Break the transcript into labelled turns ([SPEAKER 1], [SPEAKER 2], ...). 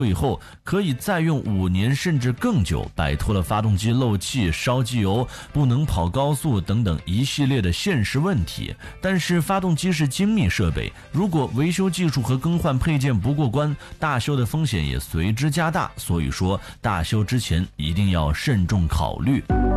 [SPEAKER 1] 以后可以再用5年甚至更久，摆脱了发动机漏气、烧机油、不能跑高速等等一系列的现实问题。但是发动机是精密设备，如果维修技术和更换配件不过关，大修的风险也随之加大。所以说大修之前一定要慎重考虑。